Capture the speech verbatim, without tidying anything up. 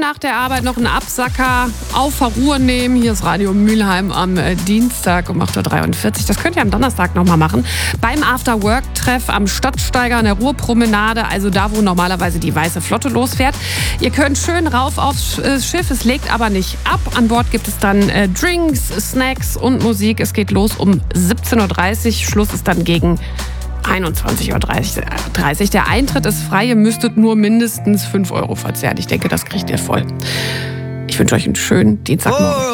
nach der Arbeit noch einen Absacker auf Ruhe nehmen. Hier ist Radio Mülheim am äh, Dienstag um acht Uhr dreiundvierzig. Das könnt ihr am Donnerstag nochmal machen. Beim After-Work-Treff am Stadtsteiger an der Ruhrpromenade, also da, wo normalerweise die Weiße Flotte losfährt. Ihr könnt schön rauf aufs äh, Schiff, es legt aber nicht ab. An Bord gibt es dann äh, Drinks, Snacks und Musik. Es geht los um siebzehn Uhr dreißig. Schluss ist dann gegen einundzwanzig Uhr dreißig. Der Eintritt ist frei. Ihr müsstet nur mindestens fünf Euro verzehrt. Ich denke, das kriegt ihr voll. Ich wünsche euch einen schönen Dienstagmorgen.